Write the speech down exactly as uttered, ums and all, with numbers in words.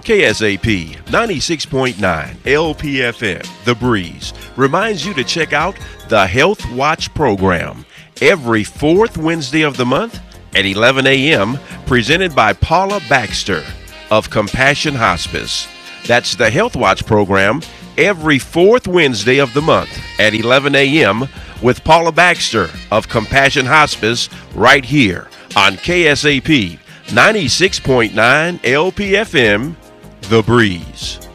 K S A P ninety-six point nine L P F M, The Breeze, reminds you to check out the Health Watch program every fourth Wednesday of the month at eleven a.m., presented by Paula Baxter of Compassion Hospice. That's the Health Watch program every fourth Wednesday of the month at eleven a.m. with Paula Baxter of Compassion Hospice right here on K S A P ninety-six point nine L P F M, The Breeze.